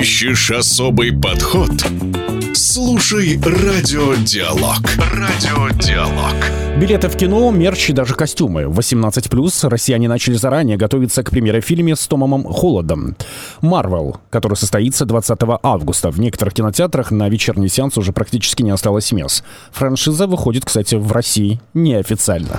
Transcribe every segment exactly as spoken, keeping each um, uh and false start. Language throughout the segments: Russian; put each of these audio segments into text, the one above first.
Ищешь особый подход? Слушай Радиодиалог. Радиодиалог. Билеты в кино, мерч и даже костюмы. восемнадцать плюс россияне начали заранее готовиться к премьере фильма с Томом Холландом. «Марвел», который состоится двадцатого августа. В некоторых кинотеатрах на вечерний сеанс уже практически не осталось мест. Франшиза выходит, кстати, в России неофициально.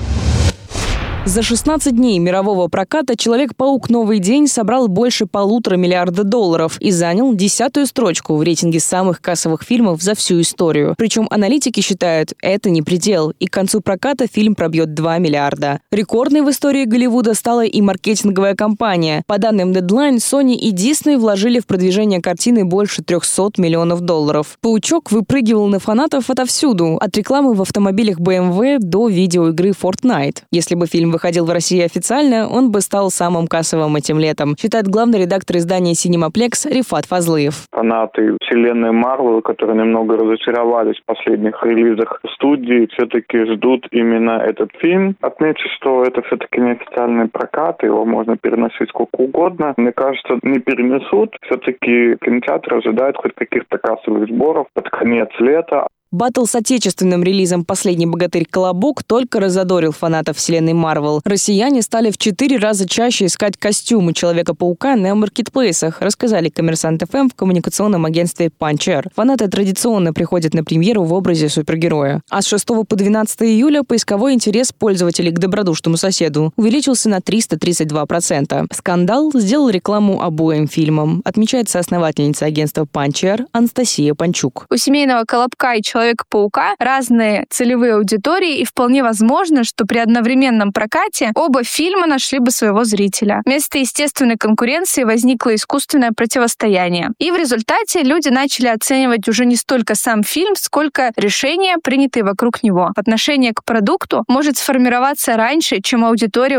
За шестнадцать дней мирового проката «Человек-паук. Новый день» собрал больше полутора миллиарда долларов и занял десятую строчку в рейтинге самых кассовых фильмов за всю историю. Причем аналитики считают, это не предел, и к концу проката фильм пробьет два миллиарда. Рекордной в истории Голливуда стала и маркетинговая кампания. По данным Deadline, Sony и Disney вложили в продвижение картины больше трехсот миллионов долларов. «Паучок» выпрыгивал на фанатов отовсюду, от рекламы в автомобилях бэ эм вэ до видеоигры Fortnite. Если бы фильм выходил в России официально, он бы стал самым кассовым этим летом, считает главный редактор издания «Синемаплекс» Рифат Фазлыев. Фанаты вселенной Марвел, которые немного разочаровались в последних релизах студии, все-таки ждут именно этот фильм. Отмечу, что это все-таки неофициальный прокат, его можно переносить сколько угодно. Мне кажется, не перенесут. Все-таки кинотеатры ожидают хоть каких-то кассовых сборов под конец лета. Баттл с отечественным релизом «Последний богатырь Колобок» только разодорил фанатов вселенной Марвел. Россияне стали в четыре раза чаще искать костюмы Человека-паука на маркетплейсах, рассказали Коммерсант эф эм в коммуникационном агентстве Punch-Air. Фанаты традиционно приходят на премьеру в образе супергероя. А с шестого по двенадцатое июля поисковой интерес пользователей к добродушному соседу увеличился на триста тридцать два процента. «Скандал» сделал рекламу обоим фильмам, отмечает соосновательница агентства Punch-Air Анастасия Панчук. У семейного «Колобка» и Человека-паука разные целевые аудитории, и вполне возможно, что при одновременном прокате оба фильма нашли бы своего зрителя. Вместо естественной конкуренции возникло искусственное противостояние. И в результате люди начали оценивать уже не столько сам фильм, сколько решения, принятые вокруг него. Отношение к продукту может сформироваться раньше, чем аудитория